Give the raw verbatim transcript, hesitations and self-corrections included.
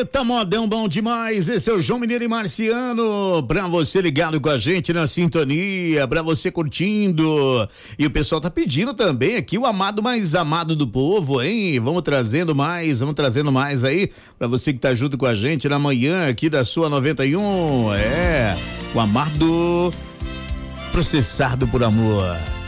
Eita, modão bom demais, esse é o João Mineiro e Marciano, pra você ligado com a gente na sintonia, pra você curtindo, e o pessoal tá pedindo também aqui o amado mais amado do povo, hein, vamos trazendo mais, vamos trazendo mais aí, pra você que tá junto com a gente na manhã aqui da sua noventa e um, é, o amado processado por amor.